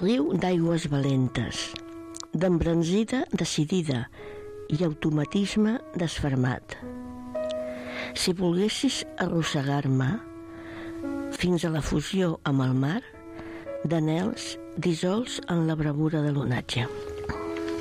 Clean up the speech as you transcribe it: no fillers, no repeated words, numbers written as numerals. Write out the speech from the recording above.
Riu d'aigües valentes, d'embranzida decidida i automatisme desfermat. Si volguessis arrossegar-me fins a la fusió amb el mar, d'anhels dissolts en la bravura de l'onatge.